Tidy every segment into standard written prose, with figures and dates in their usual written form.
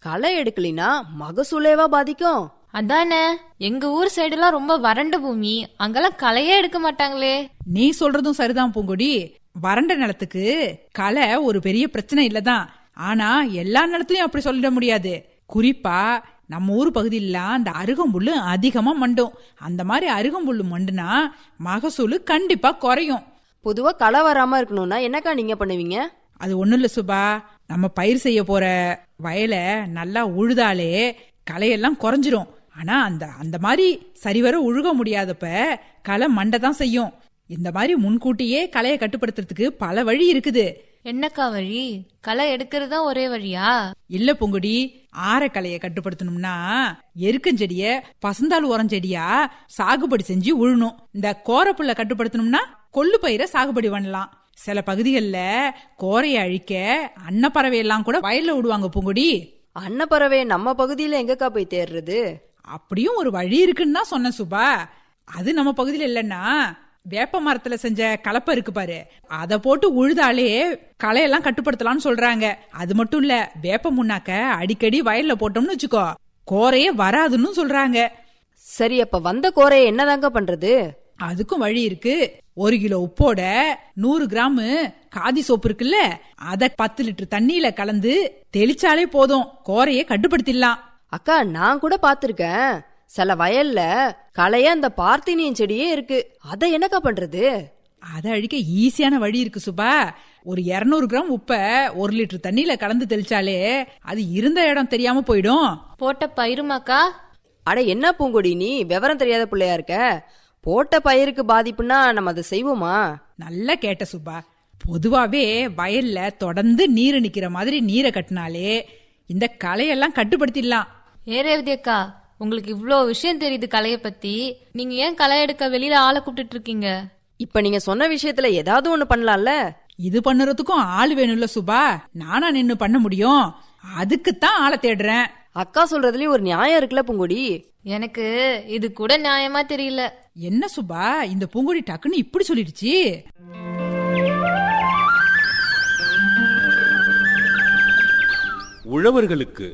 களை எடுக்கலினா மகசூலேவா பாதிக்கும்? அதானே, எங்க ஊர் சைடுலாம் ரொம்ப வறண்ட பூமி, அங்கெல்லாம் களையே எடுக்க மாட்டாங்களே. நீ சொல்றதும் சரிதான் பூங்கொடி. வறண்ட நிலத்துக்கு களை ஒரு பெரிய பிரச்சனை இல்லதான். ஆனா எல்லா நிலத்திலயும் அப்படி சொல்லிட முடியாது. குறிப்பா நம்ம ஊர் பகுதியில அந்த அருகம்புல்லு அதிகமா மண்டும். அந்த மாதிரி அருகம்புல்லு மண்டுனா மகசூலு கண்டிப்பா குறையும். பொதுவா களை வராம இருக்கணும்னா என்னக்கா நீங்க பண்ணுவீங்க? அது ஒண்ணும் இல்ல சுபா, நம்ம பயிர் செய்ய போற வயலை நல்லா உழுதாலே களையெல்லாம் குறைஞ்சிரும். ஆனா அந்த மாதிரி சரிவர உழுக முடியாதப்ப களை மண்டதான் செய்யும். இந்த மாதிரி முன்கூட்டியே களையை கட்டுப்படுத்துறதுக்கு பல வழி இருக்குது. என்னக்கா வழி? களை எடுக்கிறதா ஒரே வழியா? இல்ல பொங்குடி, ஆரக்களையை கட்டுப்படுத்தணும்னா எருக்கஞ்செடிய பசந்தாள் உரஞ்செடியா சாகுபடி செஞ்சு உழணும். இந்த கோரப்புள்ள கட்டுப்படுத்தணும்னா கொள்ளு பயிரை சாகுபடி பண்ணலாம். சில பகுதிகள்ல கோரையை அழிக்க அன்னப்பறவை எல்லாம் கூட வயல்ல விடுவாங்க பூங்குடி. அன்னப்பறவை நம்ம பகுதியில எங்கக்கா போய் தேடுறது? அப்படியும் ஒரு வழி இருக்குன்னு தான் சொன்ன சுபா. அது நம்ம பகுதியில இல்லன்னா வேப்ப மரத்துல செஞ்ச கலப்பை இருக்கு பாரு, அத போட்டு உழுதாலே களையெல்லாம் கட்டுப்படுத்தலாம்னு சொல்றாங்க. அது மட்டும் இல்ல, வேப்ப முன்னாக்க அடிக்கடி வயல்ல போட்டோம்னு வச்சுக்கோ கோரையே வராதுன்னு சொல்றாங்க. சரி, அப்ப வந்த கோரையை என்னதாங்க பண்றது? அதுக்கும் வழி இருக்கு. 1 கிலோ உப்போட 100 கிராம் காதி சோப்பு இருக்குல்ல, அத 10 லிட்டர் தண்ணியில கலந்து தெளிச்சாலே போதும், கோரையை கட்டுப்படுத்திடலாம். அக்கா, நான் கூட பாத்திருக்கேன். சில வயல்ல களைய அந்த பார்த்தீனியம் செடியே இருக்கு. அத என்னக்கா பண்றது? அத அழிக்க ஈஸியான வழி இருக்கு சுபா. ஒரு 200 கிராம் உப்ப 1 லிட்டர் தண்ணியில கலந்து தெளிச்சாலே அது இருந்த இடம் தெரியாம போயிடும். போட்ட பயிருமாக்கா? அட என்ன பூங்கொடி, நீ விவரம் தெரியாத பிள்ளையா இருக்க. போட்ட பயிருக்கு பாதிப்புன்னா நம்ம அதை செய்வோமா? நல்லா கேட்ட சுபா. பொதுவாவே வயல்ல தொடர்ந்து நீர் நிக்கிற மாதிரி நீரை கட்டினாலே இந்த களையெல்லாம் கட்டுப்படுத்திடலாம். ரேவதி அக்கா, உங்களுக்கு இவ்ளோ விஷயம் தெரியுது களைய பத்தி, நீங்க ஏன் களை எடுக்க வெளியில ஆளை கூப்பிட்டு இருக்கீங்க? இப்ப நீங்க சொன்ன விஷயத்துல ஏதாவது ஒண்ணு பண்ணலாம்ல? இது பண்ணுறதுக்கும் ஆள் வேணும்ல சுபா. நானா நின்னு பண்ண முடியும்? அதுக்குத்தான் ஆளை தேடுறேன். அக்கா சொல்றதுலயும் ஒரு நியாயம் இருக்குல்ல பூங்கொடி? எனக்கு இது கூட நியாயமா தெரியல. என்ன சுபா, இந்த பூங்கொடி டக்குன்னு இப்படி சொல்லிடுச்சு? உழவர்களுக்கு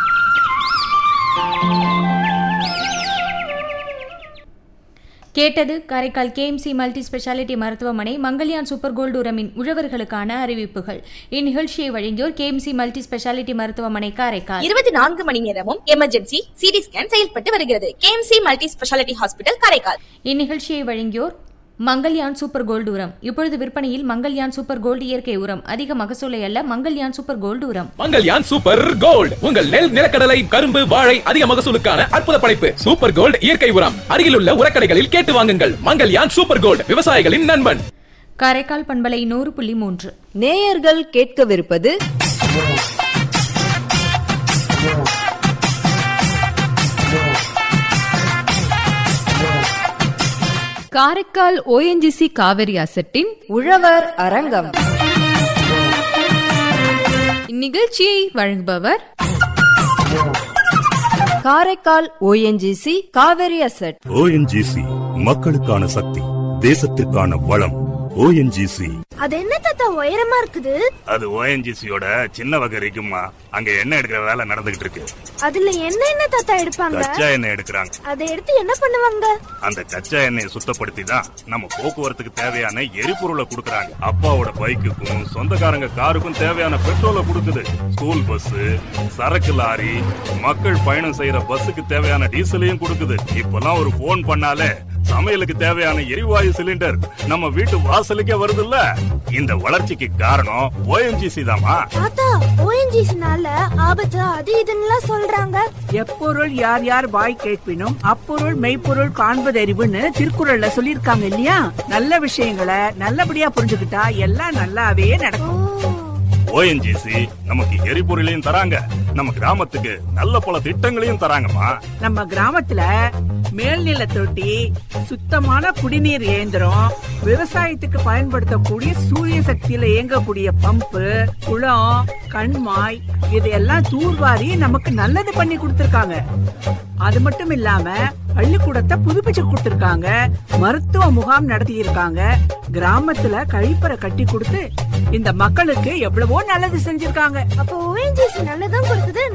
கேட்டது காரைக்கால் கேஎம்சி மல்டி ஸ்பெஷாலிட்டி மருத்துவமனை மங்கல்யான் சூப்பர் கோல்டு உரமின் உழவர்களுக்கான அறிவிப்புகள். இந்நிகழ்ச்சியை வழங்கியோர் கேஎம்சி மல்டி ஸ்பெஷாலிட்டி மருத்துவமனை காரைக்கால். 24 மணி நேரமும் எமர்ஜென்சி சிடி ஸ்கேன் செயல்பட்டு வருகிறது. KMC multi speciality hospital Karaikal. இந்நிகழ்ச்சியை வழங்கியோர் மங்கல்யான் சூப்பர் கோல்டு உரம். இப்பொழுது விற்பனையில் மங்கல்யான் சூப்பர் கோல்டு இயற்கை உரம். அதிக மகசூலை அல்ல, மங்கல்யான் சூப்பர் கோல்டு உரம். மங்கல்யான் சூப்பர் கோல்டு, உங்கள் நெல், நிலக்கடலை, கரும்பு, வாழை அதிக மகசூலுக்கான அற்புத படைப்பு. சூப்பர் கோல்டு இயற்கை உரம் அருகிலுள்ள உரக்கடைகளில் கேட்டு வாங்குங்கள். மங்கல்யான் சூப்பர் கோல்டு, விவசாயிகளின் நண்பன். காரைக்கால் பண்பலை 100.3. நேயர்கள் கேட்கவிருப்பது காரைக்கால் ONGC காவிரி அசட்டின் உழவர் அரங்கம். இந்நிகழ்ச்சியை வழங்குபவர் Karaikal ONGC Kaveri asset. ONGC மக்களுக்கான சக்தி, தேசத்திற்கான வளம். ONGC. அது என்ன தாத்தா உயரமா இருக்குது? அது ONGCயோட சின்ன வகை இருக்குமா. அங்க எண்ணெய் எடுக்கிற வேலை நடந்துகிட்டு இருக்கு. அதுல என்ன தாத்தா எடுப்பாங்க? கச்சா எண்ணெய் எடுக்கிறாங்க. அதை எடுத்து என்ன பண்ணுவாங்க? அந்த கச்சா எண்ணெயை சுத்தப்படுத்தி தான் நம்ம போக்குவரத்துக்கு தேவையான எரிபொருளை கொடுக்கறாங்க. அப்பாவோட பைக்குக்கும் சொந்தக்காரங்க காருக்கும் தேவையான பெட்ரோலை கொடுக்குது. ஸ்கூல் பஸ், சரக்கு லாரி, மக்கள் பயணம் செய்யற பஸ்ஸுக்கு தேவையான டீசலையும் கொடுக்குது. இப்பெல்லாம் ஒரு போன் பண்ணாலே சமையலுக்கு தேவையான எரிவாயு சிலிண்டர் நம்ம வீட்டு வாசலுக்கே வருதுல்ல. இந்த வளர்ச்சிக்கு காரணம் ONGC தாமா. தாத்தா, ONGCனால ஆபத்து அது இதுன்னு சொல்றாங்க. எப்பொருள் யார் யார் வாய் கேட்பினும் அப்பொருள் மெய்ப்பொருள் காண்பதறிவுன்னு திருக்குறள்ல சொல்லிருக்காங்க இல்லையா? நல்ல விஷயங்களை நல்லபடியா புரிஞ்சுக்கிட்டா எல்லாம் நல்லாவே நடக்கும். ONGC நமக்கு எரிபொருளையும் தராங்க, நம்ம கிராமத்துக்கு நல்ல பல திட்டங்களையும் தராங்கம்மா. நம்ம கிராமத்துல மேல்நில தொட்டி, சுத்தமான குடிநீர் இயந்திரம், விவசாயத்துக்கு பயன்படுத்தக்கூடிய சூரிய சக்தியில இயங்கக்கூடிய பம்பு, குளம், கண்மாய் இதெல்லாம் தூர்வாரி நமக்கு நல்லது பண்ணி கொடுத்திருக்காங்க. அது மட்டும் இல்லாம பள்ளிக்கூடத்தை புதுப்பிச்சு கொடுத்திருக்காங்க, மருத்துவ முகாம் நடத்தி இருக்காங்க, கிராமத்துல கழிப்பறை கட்டி கொடுத்து இந்த மக்களுக்கு எவ்வளவோ நல்லது செஞ்சிருக்காங்க. அப்போ ONGC நல்லதான் கொடுக்குது.